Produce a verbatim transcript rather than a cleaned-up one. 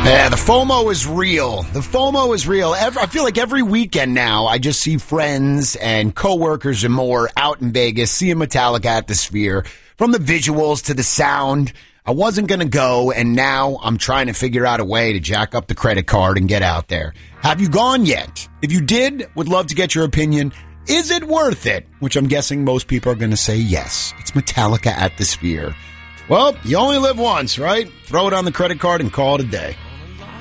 Yeah, the FOMO is real. The FOMO is real. Every, I feel like every weekend now, I just see friends and coworkers and more out in Vegas, seeing Metallica at the Sphere. From the visuals to the sound, I wasn't going to go, and now I'm trying to figure out a way to jack up the credit card and get out there. Have you gone yet? If you did, would love to get your opinion. Is it worth it? Which I'm guessing most people are going to say yes. It's Metallica at the Sphere. Well, you only live once, right? Throw it on the credit card and call it a day.